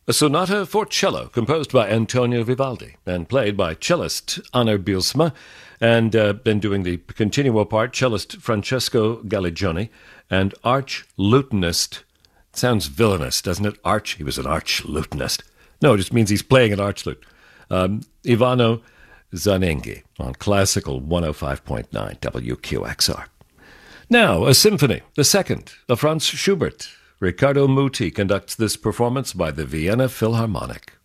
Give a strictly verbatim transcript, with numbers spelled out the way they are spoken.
a sonata for cello composed by Antonio Vivaldi and played by cellist Anna Bielsma, and uh, then doing the continuo part, cellist Francesco Galligioni, and arch-lutenist. Sounds villainous, doesn't it? Arch, he was an arch-lutenist. No, it just means he's playing an arch-lute. Um, Ivano Zanenghi on Classical one oh five point nine W Q X R. Now, a symphony, the second, of Franz Schubert. Riccardo Muti conducts this performance by the Vienna Philharmonic.